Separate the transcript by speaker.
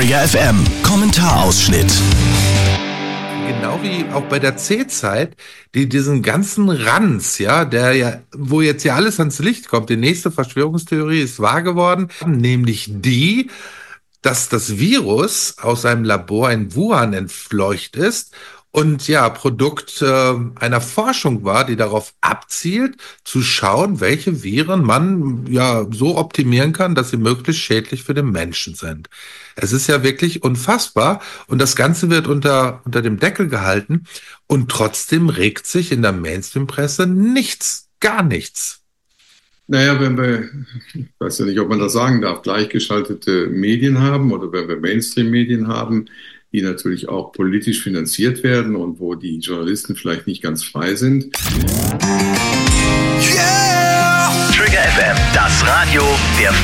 Speaker 1: Trigger FM Kommentarausschnitt.
Speaker 2: Genau wie auch bei der C-Zeit, diesen ganzen Ranz, wo jetzt ja alles ans Licht kommt. Die nächste Verschwörungstheorie ist wahr geworden, nämlich die, dass das Virus aus einem Labor in Wuhan entfleucht ist und Produkt einer Forschung war, die darauf abzielt, zu schauen, welche Viren man so optimieren kann, dass sie möglichst schädlich für den Menschen sind. Es ist ja wirklich unfassbar und das Ganze wird unter dem Deckel gehalten und trotzdem regt sich in der Mainstream-Presse nichts, gar nichts.
Speaker 3: Naja, ich weiß ja nicht, ob man das sagen darf, gleichgeschaltete Medien haben oder wenn wir Mainstream-Medien haben, die natürlich auch politisch finanziert werden und wo die Journalisten vielleicht nicht ganz frei sind.
Speaker 1: Yeah! Trigger FM, das Radio der